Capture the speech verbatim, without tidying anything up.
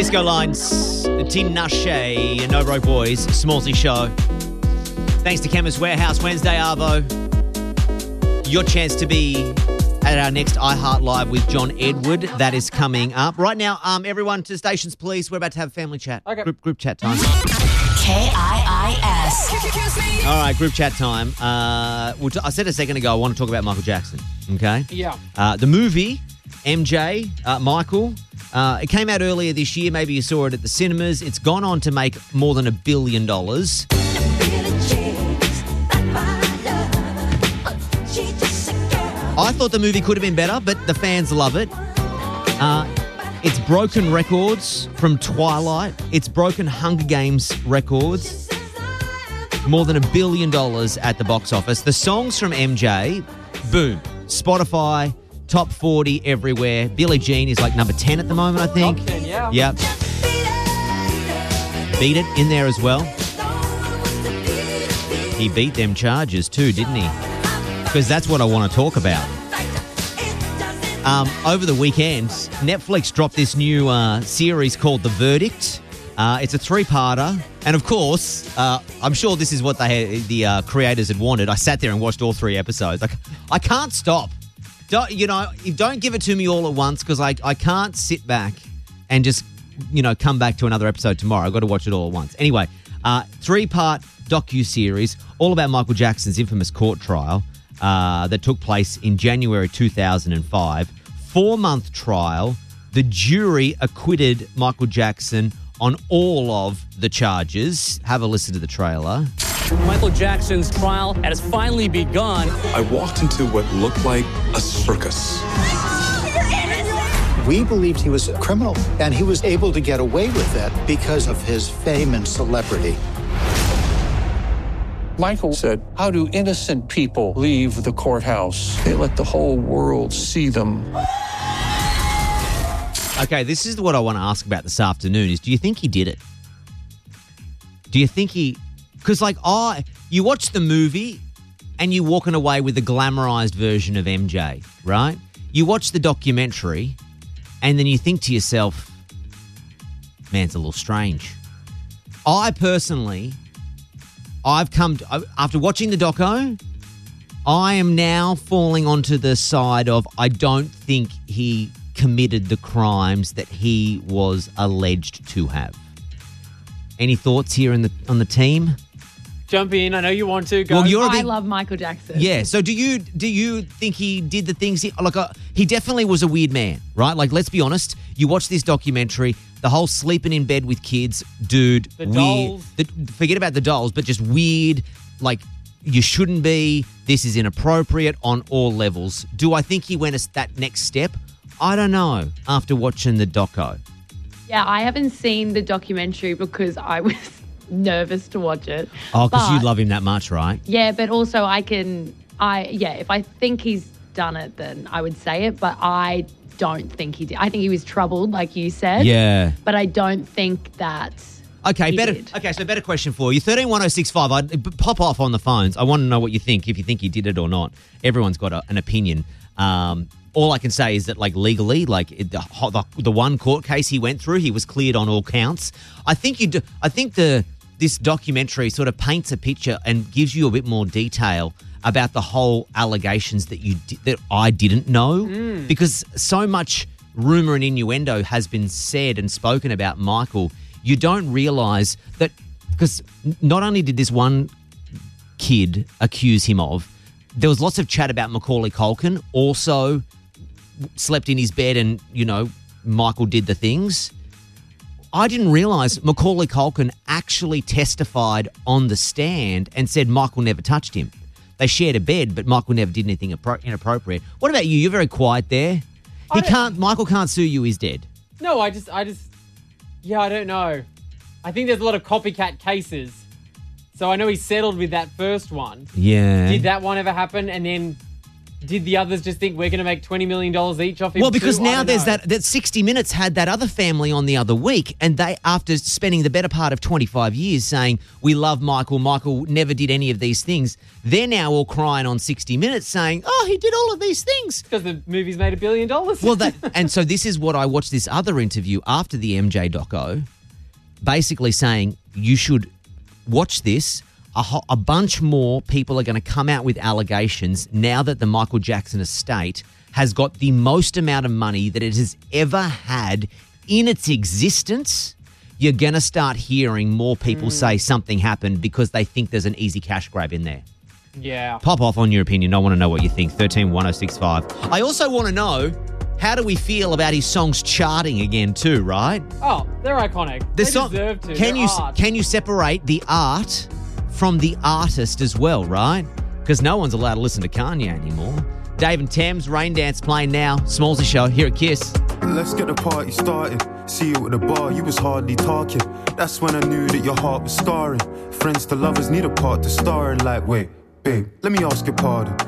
Disco Lines, Tinashe, No Broke Boys, Smallsy Show. Thanks to Chemist Warehouse, Wednesday, Arvo. Your chance to be at our next iHeart Live with John Edward. That is coming up. Right now, um, everyone to stations, please. We're about to have family chat. Okay. Group, group chat time. K I I S. All right, group chat time. Uh, we'll t- I said a second ago I want to talk about Michael Jackson, okay? Yeah. Uh, the movie, M J, uh, Michael, uh, it came out earlier this year. Maybe you saw it at the cinemas. It's gone on to make more than a billion dollars. I thought the movie could have been better, but the fans love it. Uh, it's broken records from Twilight. It's broken Hunger Games records. More than a billion dollars at the box office. The songs from M J, boom. Spotify, top forty everywhere. Billie Jean is like number ten at the moment, I think. Top ten, yeah. Yep. Beat It in there as well. He beat them Chargers too, didn't he? Because that's what I want to talk about. Um, over the weekend, Netflix dropped this new uh, series called The Verdict. Uh, it's a three-parter. And, of course, uh, I'm sure this is what they had, the uh, creators had wanted. I sat there and watched all three episodes. Like, I can't stop. Don't, you know, don't give it to me all at once because I, I can't sit back and just, you know, come back to another episode tomorrow. I've got to watch it all at once. Anyway, uh, three-part docu-series all about Michael Jackson's infamous court trial. Uh, that took place in January two thousand five. Four-month trial. The jury acquitted Michael Jackson on all of the charges. Have a listen to the trailer. Michael Jackson's trial has finally begun. I walked into what looked like a circus. We believed he was a criminal, and he was able to get away with it because of his fame and celebrity. Michael said, how do innocent people leave the courthouse? They let the whole world see them. Okay, this is what I want to ask about this afternoon is, do you think he did it? Do you think he... Because, like, I, you watch the movie and you're walking away with the glamorized version of M J, right? You watch the documentary and then you think to yourself, man, it's a little strange. I personally... I've come to, after watching the doco, I am now falling onto the side of I don't think he committed the crimes that he was alleged to have. Any thoughts here in the on the team? Jump in. I know you want to. Go. Well, you're a I big, love Michael Jackson. yeah. So do you do you think he did the things he like? Uh, he definitely was a weird man, right? Like, let's be honest. You watch this documentary, the whole sleeping in bed with kids, dude. The weird. dolls. The, forget about the dolls, but just weird. Like, you shouldn't be. This is inappropriate on all levels. Do I think he went a, that next step? I don't know. After watching the doco. Yeah, I haven't seen the documentary because I was nervous to watch it. Oh, because you But- love him that much, right? Yeah, but also I can, I yeah, if I think he's done it, then I would say it, but I don't think he did. I think he was troubled, like you said. Yeah. But I don't think that Okay, he better. did. Okay, so better question for you. thirteen one oh six five. I'd pop off on the phones. I want to know what you think, if you think he did it or not. Everyone's got a, an opinion. Um, all I can say is that, like, legally, like it- the, the the one court case he went through, he was cleared on all counts. I think you. Do, I think the this documentary sort of paints a picture and gives you a bit more detail about the whole allegations that you di- that I didn't know, because so much rumor and innuendo has been said and spoken about Michael. You don't realise that, because not only did this one kid accuse him of, there was lots of chat about Macaulay Culkin also slept in his bed and, you know, Michael did the things. I didn't realise Macaulay Culkin actually testified on the stand and said Michael never touched him. They shared a bed, but Michael never did anything appro- inappropriate. What about you? You're very quiet there. He I don't- can't. Michael can't sue you. He's dead. No, I just, I just, yeah, I don't know. I think there's a lot of copycat cases. So I know he settled with that first one. Yeah. Did that one ever happen? And then did the others just think we're going to make twenty million dollars each off him? Well, because too? I now don't there's know. that, that sixty minutes had that other family on the other week, and they, after spending the better part of twenty-five years saying, we love Michael, Michael never did any of these things, they're now all crying on sixty minutes saying, oh, he did all of these things. Because the movie's made a billion dollars. Well, that, and so this is what I watched this other interview after the M J doco, basically saying you should watch this. A, ho- a bunch more people are going to come out with allegations now that the Michael Jackson estate has got the most amount of money that it has ever had in its existence. You're going to start hearing more people mm. say something happened because they think there's an easy cash grab in there. Yeah. Pop off on your opinion. I want to know what you think. thirteen one oh six five. I also want to know, how do we feel about his songs charting again too, right? Oh, they're iconic. The they song, deserve to. Can They're you art. can you separate the art from the artist as well, right? Because no one's allowed to listen to Kanye anymore. Dave and Thames, Rain Dance playing now. Smallsy Show, here at Kiss. Let's get the party started. See you at the bar, you was hardly talking. That's when I knew that your heart was scarring. Friends to lovers need a part to star in. Like, wait, babe, let me ask your pardon.